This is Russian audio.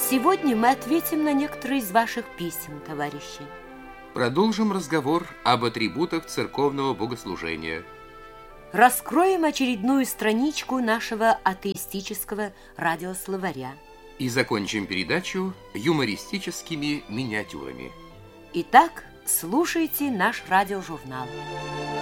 Сегодня мы ответим на некоторые из ваших писем, товарищи. Продолжим разговор об атрибутах церковного богослужения. Раскроем очередную страничку нашего атеистического радиословаря. И закончим передачу юмористическими миниатюрами. Итак, слушайте наш радиожурнал.